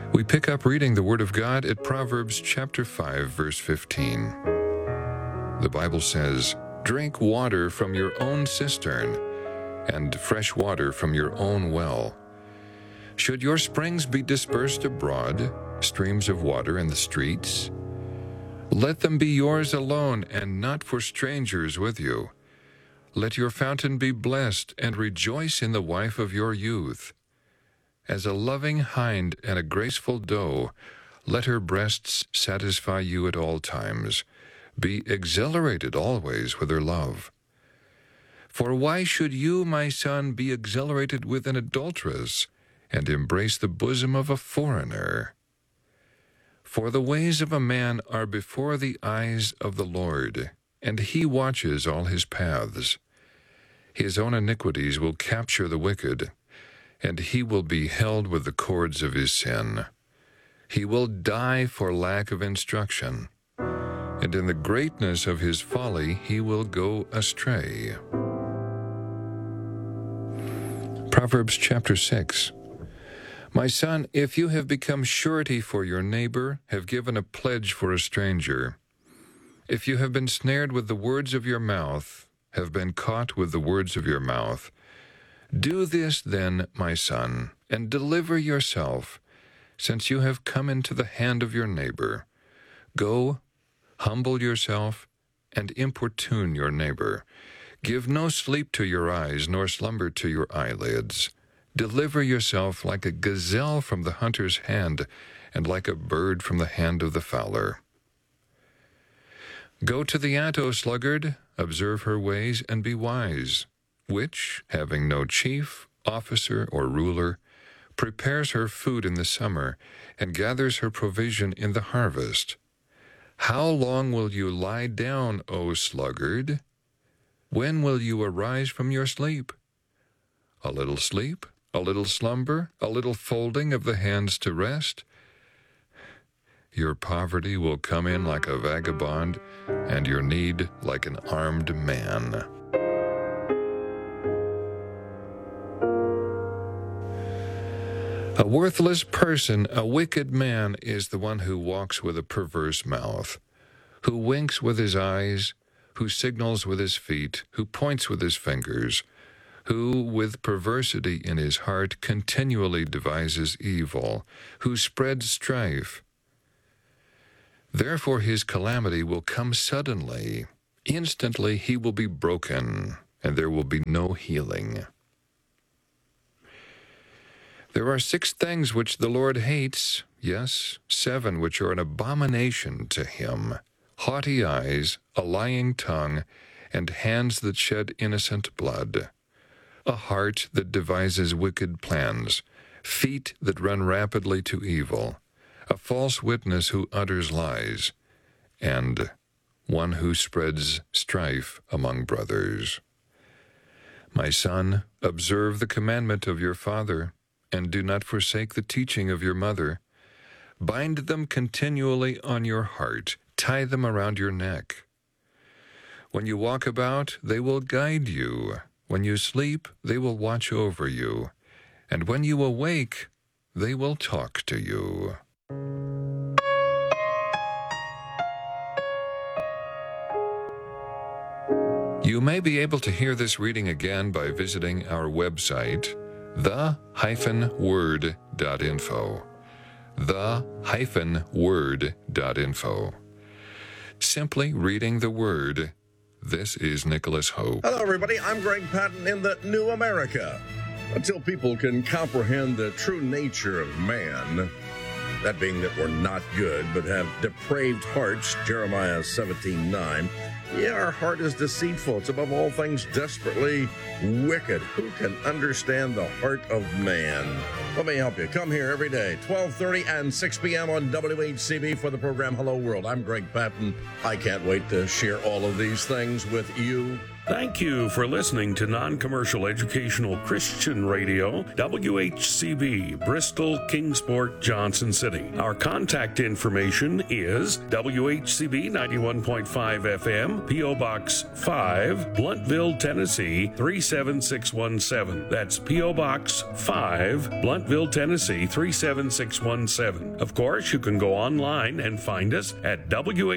We pick up reading the Word of God at Proverbs chapter 5, verse 15. The Bible says, "Drink water from your own cistern, and fresh water from your own well. Should your springs be dispersed abroad, streams of water in the streets? Let them be yours alone, and not for strangers with you. Let your fountain be blessed, and rejoice in the wife of your youth. As a loving hind and a graceful doe, let her breasts satisfy you at all times. Be exhilarated always with her love. For why should you, my son, be exhilarated with an adulteress, and embrace the bosom of a foreigner? For the ways of a man are before the eyes of the Lord, and he watches all his paths. His own iniquities will capture the wicked, and he will be held with the cords of his sin. He will die for lack of instruction, and in the greatness of his folly he will go astray." Proverbs chapter 6. My son, if you have become surety for your neighbor, have given a pledge for a stranger, if you have been snared with the words of your mouth, have been caught with the words of your mouth, do this then, my son, and deliver yourself, since you have come into the hand of your neighbor. Go, humble yourself, and importune your neighbor. Give no sleep to your eyes, nor slumber to your eyelids. Deliver yourself like a gazelle from the hunter's hand, and like a bird from the hand of the fowler. Go to the ant, O sluggard, observe her ways, and be wise, which, having no chief, officer, or ruler, prepares her food in the summer, and gathers her provision in the harvest. How long will you lie down, O sluggard? When will you arise from your sleep? A little sleep, a little slumber, a little folding of the hands to rest? Your poverty will come in like a vagabond, and your need like an armed man. A worthless person, a wicked man, is the one who walks with a perverse mouth, who winks with his eyes, who signals with his feet, who points with his fingers, who with perversity in his heart continually devises evil, who spreads strife. Therefore his calamity will come suddenly. Instantly he will be broken, and there will be no healing. There are 6 things which the Lord hates, yes, 7 which are an abomination to him: haughty eyes, a lying tongue, and hands that shed innocent blood, a heart that devises wicked plans, feet that run rapidly to evil, a false witness who utters lies, and one who spreads strife among brothers. My son, observe the commandment of your father, and do not forsake the teaching of your mother. Bind them continually on your heart, tie them around your neck. When you walk about, they will guide you. When you sleep, they will watch over you. And when you awake, they will talk to you. You may be able to hear this reading again by visiting our website, the-word.info. the-word.info. Simply reading the Word. This is Nicholas Hope. Hello, everybody. I'm Greg Patton in the New America. Until people can comprehend the true nature of man, that being that we're not good but have depraved hearts, Jeremiah 17:9. Yeah, our heart is deceitful. It's above all things desperately wicked. Who can understand the heart of man? Let me help you. Come here every day, 12:30 and 6 p.m. on WHCB for the program Hello World. I'm Greg Patton. I can't wait to share all of these things with you Thank you for listening to Non-Commercial Educational Christian Radio, WHCB, Bristol, Kingsport, Johnson City. Our contact information is WHCB 91.5 FM, P.O. Box 5, Blountville, Tennessee 37617. That's P.O. Box 5, Blountville, Tennessee 37617. Of course, you can go online and find us at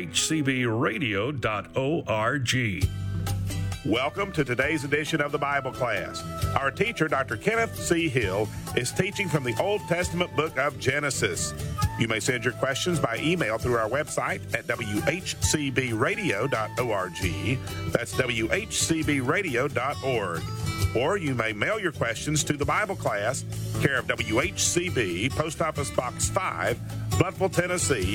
WHCBradio.org. Welcome to today's edition of the Bible class. Our teacher, Dr. Kenneth C. Hill, is teaching from the Old Testament book of Genesis. You may send your questions by email through our website at whcbradio.org. That's whcbradio.org. Or you may mail your questions to the Bible class, care of WHCB, Post Office Box 5, Blountville, Tennessee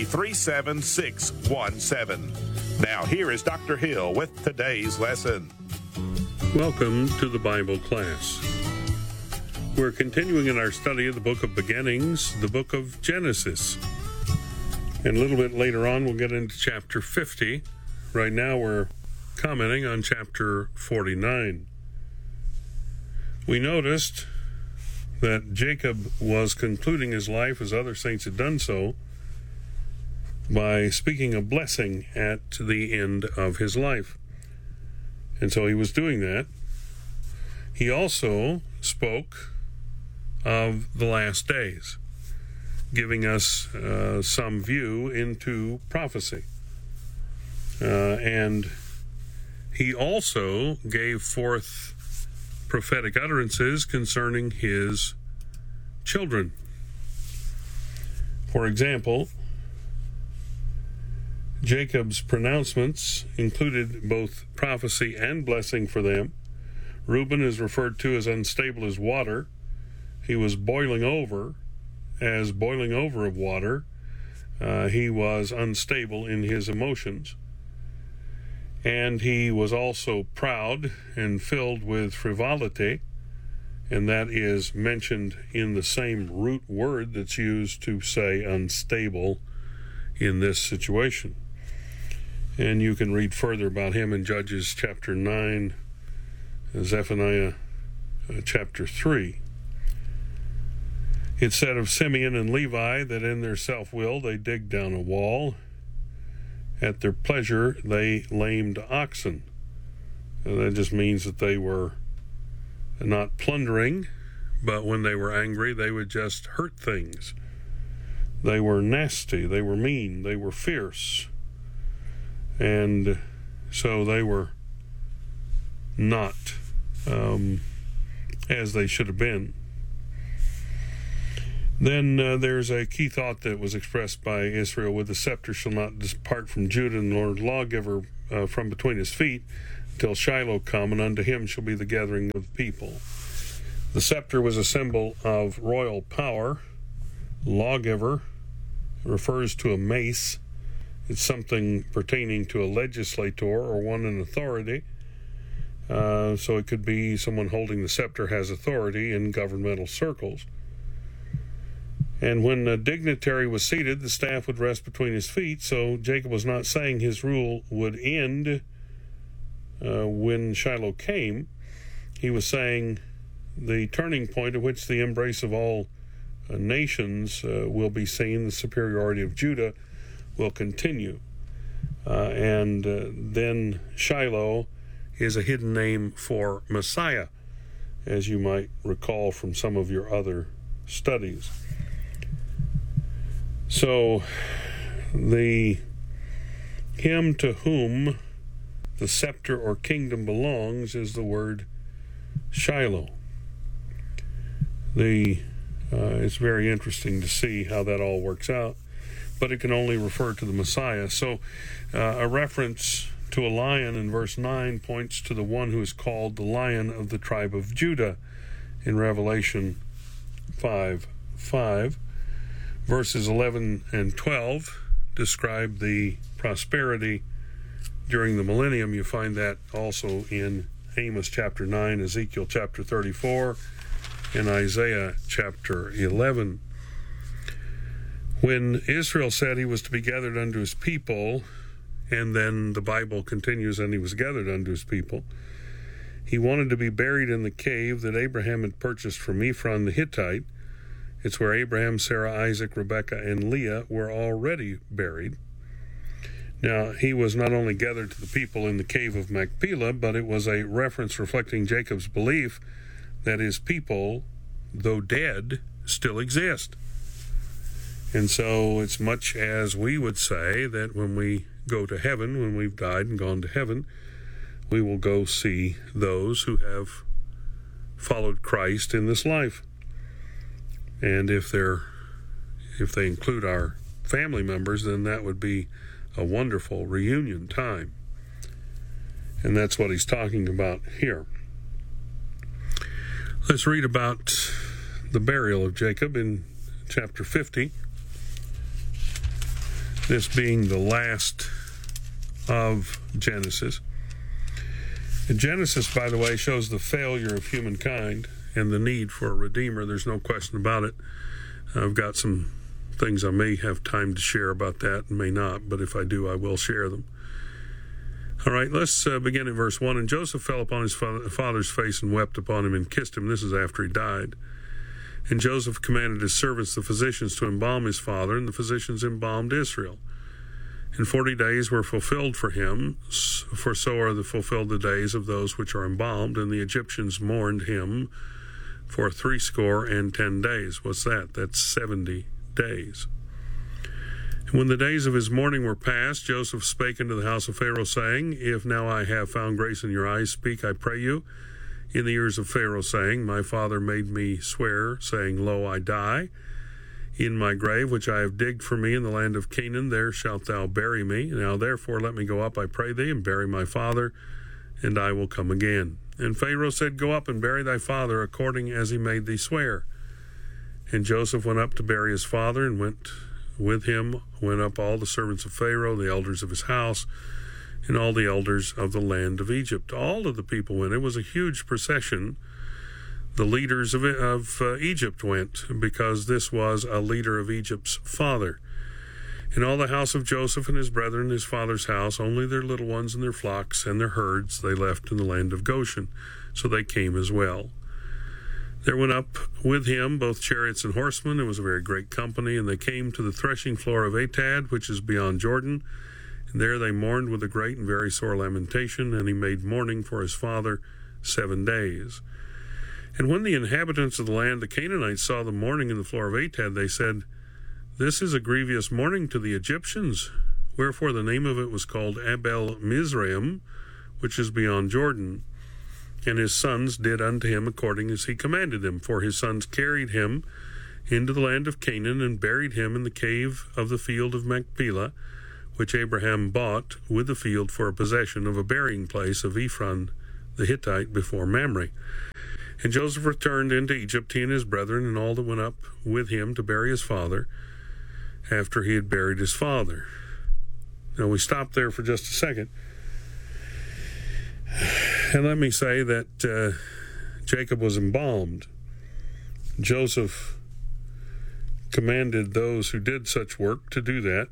37617. Now here is Dr. Hill with today's lesson. Welcome to the Bible class. We're continuing in our study of the book of beginnings, the book of Genesis. And a little bit later on, we'll get into chapter 50. Right now, we're commenting on chapter 49. We noticed that Jacob was concluding his life, as other saints had done so, by speaking a blessing at the end of his life. And so he was doing that. He also spoke of the last days, giving us some view into prophecy. And he also gave forth prophetic utterances concerning his children. For example, Jacob's pronouncements included both prophecy and blessing for them. Reuben is referred to as unstable as water. He was boiling over as boiling over of water. He was unstable in his emotions. And he was also proud and filled with frivolity, and that is mentioned in the same root word that's used to say unstable in this situation. And you can read further about him in Judges chapter 9, Zephaniah chapter 3. It said of Simeon and Levi that in their self-will they digged down a wall. At their pleasure they lamed oxen. And that just means that they were not plundering, but when they were angry they would just hurt things. They were nasty, they were mean, they were fierce. And so they were not as they should have been. Then there's a key thought that was expressed by Israel: with the scepter shall not depart from Judah, and the Lord lawgiver from between his feet, till Shiloh come, and unto him shall be the gathering of the people. The scepter was a symbol of royal power. Lawgiver refers to a mace. It's something pertaining to a legislator or one in authority. So it could be someone holding the scepter has authority in governmental circles. And when a dignitary was seated, the staff would rest between his feet. So Jacob was not saying his rule would end when Shiloh came. He was saying the turning point at which the embrace of all nations will be seen, the superiority of Judah will continue. And then Shiloh is a hidden name for Messiah, as you might recall from some of your other studies. So the him to whom the scepter or kingdom belongs is the word Shiloh. It's very interesting to see how that all works out, but it can only refer to the Messiah. So a reference to a lion in verse 9 points to the one who is called the Lion of the tribe of Judah in Revelation 5:5. Verses 11 and 12 describe the prosperity during the millennium. You find that also in Amos chapter 9, Ezekiel chapter 34, and Isaiah chapter 11. When Israel said he was to be gathered unto his people, and then the Bible continues, and he was gathered unto his people, He wanted to be buried in the cave that Abraham had purchased from Ephron the Hittite. It's where Abraham, Sarah, Isaac, Rebekah, and Leah were already buried. Now, he was not only gathered to the people in the cave of Machpelah, but it was a reference reflecting Jacob's belief that his people, though dead, still exist. And so it's much as we would say that when we go to heaven, when we've died and gone to heaven, we will go see those who have followed Christ in this life. And if they include our family members, then that would be a wonderful reunion time. And that's what he's talking about here. Let's read about the burial of Jacob in chapter 50. This being the last of Genesis. And Genesis, by the way, shows the failure of humankind and the need for a Redeemer. There's no question about it. I've got some things I may have time to share about that and may not, but if I do, I will share them. All right, let's begin at verse 1. And Joseph fell upon his father's face and wept upon him and kissed him. This is after he died. And Joseph commanded his servants, the physicians, to embalm his father, and the physicians embalmed Israel. And 40 days were fulfilled for him, for so are fulfilled the days of those which are embalmed. And the Egyptians mourned him for 70 days. What's that? That's 70 days. And when the days of his mourning were past, Joseph spake unto the house of Pharaoh, saying, If now I have found grace in your eyes, speak, I pray you, in the ears of Pharaoh, saying, My father made me swear, saying, Lo, I die. In my grave, which I have digged for me in the land of Canaan, there shalt thou bury me. Now therefore let me go up, I pray thee, and bury my father, and I will come again. And Pharaoh said, Go up and bury thy father, according as he made thee swear. And Joseph went up to bury his father, and went up all the servants of Pharaoh, the elders of his house, and all the elders of the land of Egypt. All of the people went. It was a huge procession. The leaders of Egypt went, because this was a leader of Egypt's father. And all the house of Joseph and his brethren, his father's house, only their little ones and their flocks and their herds, they left in the land of Goshen. So they came as well. There went up with him both chariots and horsemen. It was a very great company. And they came to the threshing floor of Atad, which is beyond Jordan. And there they mourned with a great and very sore lamentation. And he made mourning for his father 7 days. And when the inhabitants of the land, the Canaanites, saw the mourning in the floor of Atad, they said, This is a grievous mourning to the Egyptians. Wherefore the name of it was called Abel Mizraim, which is beyond Jordan. And his sons did unto him according as he commanded them. For his sons carried him into the land of Canaan, and buried him in the cave of the field of Machpelah, which Abraham bought with the field for a possession of a burying place of Ephron the Hittite before Mamre. And Joseph returned into Egypt, he and his brethren, and all that went up with him to bury his father, after he had buried his father. Now we stop there for just a second. And let me say that Jacob was embalmed. Joseph commanded those who did such work to do that.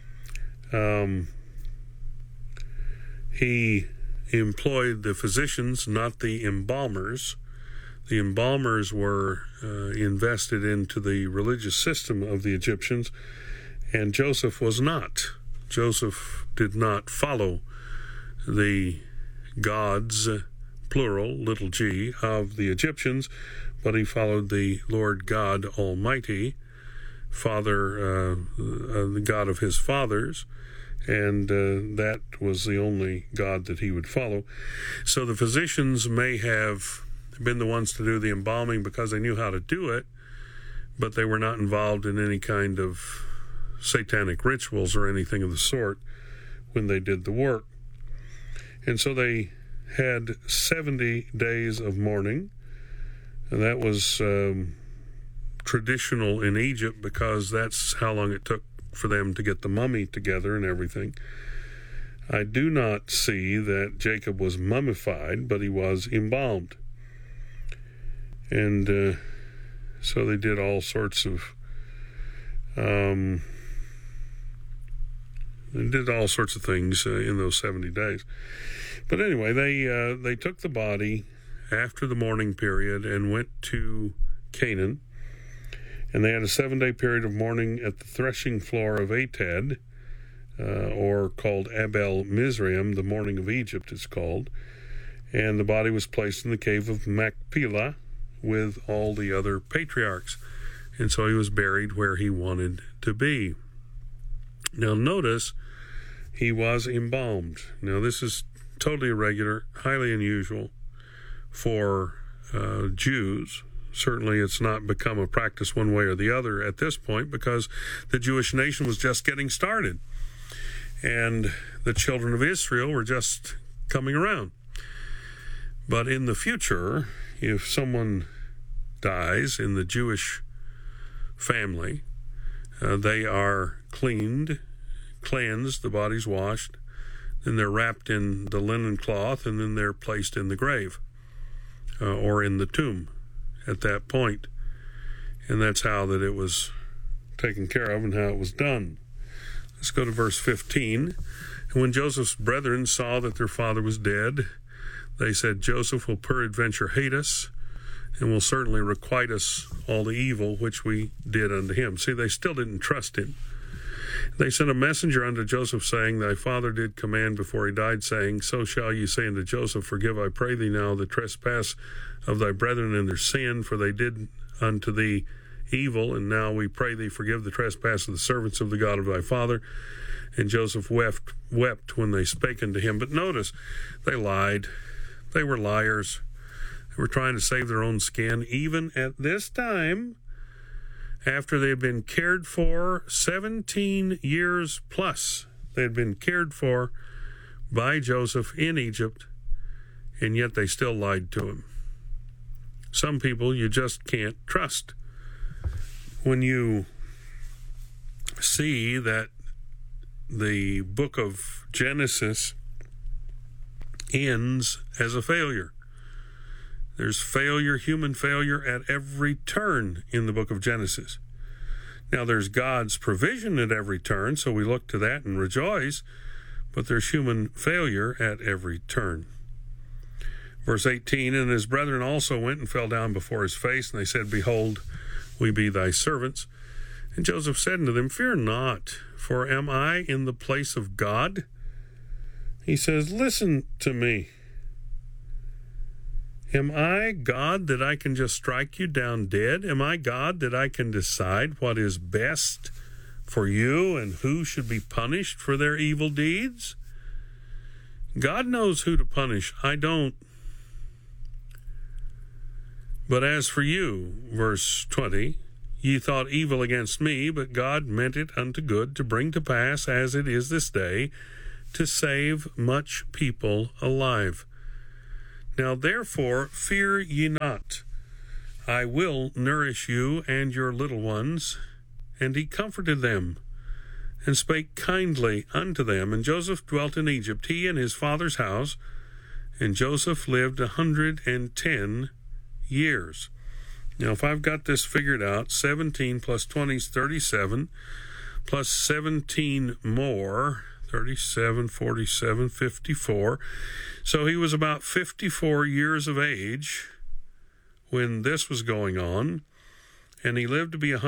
He employed the physicians, not the embalmers. The embalmers were invested into the religious system of the Egyptians, and Joseph was not. Joseph did not follow the gods, plural, little g, of the Egyptians, but he followed the Lord God Almighty, Father, the God of his fathers, and that was the only God that he would follow. So the physicians may have been the ones to do the embalming because they knew how to do it, but they were not involved in any kind of satanic rituals or anything of the sort when they did the work. And so they had 70 days of mourning, and that was traditional in Egypt because that's how long it took for them to get the mummy together and everything. I do not see that Jacob was mummified, but he was embalmed. And so they did all sorts of and did all sorts of things in those 70 days. But anyway, they took the body after the mourning period and went to Canaan, and they had a 7-day period of mourning at the threshing floor of Atad, or called Abel Mizraim, the mourning of Egypt it's called, and the body was placed in the cave of Machpelah with all the other patriarchs, and so he was buried where he wanted to be. Now notice, he was embalmed. Now this is totally irregular, highly unusual for Jews. Certainly it's not become a practice one way or the other at this point, because the Jewish nation was just getting started and the children of Israel were just coming around. But in the future, if someone dies in the Jewish family, they are cleansed, the body's washed, then they're wrapped in the linen cloth, and then they're placed in the grave or in the tomb at that point. And that's how that it was taken care of and how it was done. Let's go to verse 15. And when Joseph's brethren saw that their father was dead, they said, Joseph will peradventure hate us, and will certainly requite us all the evil which we did unto him. See, they still didn't trust him. They sent a messenger unto Joseph, saying, Thy father did command before he died, saying, So shall ye say unto Joseph, Forgive, I pray thee now, the trespass of thy brethren and their sin, for they did unto thee evil, and now we pray thee, forgive the trespass of the servants of the God of thy father. And Joseph wept when they spake unto him. But notice, they lied. They were liars. They were trying to save their own skin, even at this time, after they had been cared for 17 years plus. They had been cared for by Joseph in Egypt, and yet they still lied to him. Some people you just can't trust. When you see that the book of Genesis ends as a failure, there's failure, human failure, at every turn in the book of Genesis. Now, there's God's provision at every turn, so we look to that and rejoice, but there's human failure at every turn. Verse 18, And his brethren also went and fell down before his face, and they said, Behold, we be thy servants. And Joseph said unto them, Fear not, for am I in the place of God? He says, Listen to me. Am I God that I can just strike you down dead? Am I God that I can decide what is best for you and who should be punished for their evil deeds? God knows who to punish. I don't. But as for you, verse 20, ye thought evil against me, but God meant it unto good, to bring to pass, as it is this day, to save much people alive. Now therefore fear ye not. I will nourish you and your little ones. And he comforted them, and spake kindly unto them. And Joseph dwelt in Egypt, he and his father's house. And Joseph lived 110 years. Now, if I've got this figured out, 17 plus 20 is 37, plus 17 more, 37, 47, 54. So he was about 54 years of age when this was going on, and he lived to be